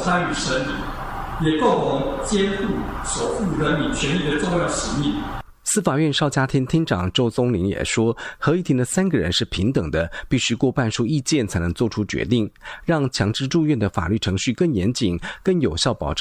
参与审理，也共同肩负守护人民权益的重要使命。 司法院邵家厅厅长周宗麟也说，合议庭的3个人是平等的，必须过半数意见才能做出决定，让强制住院的法律程序更严谨、更有效保障